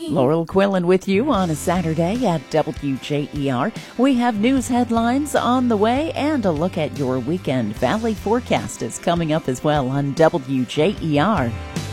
Laurel Quillen with you on a Saturday at WJER. We have news headlines on the way and a look at your weekend. Valley forecast is coming up as well on WJER.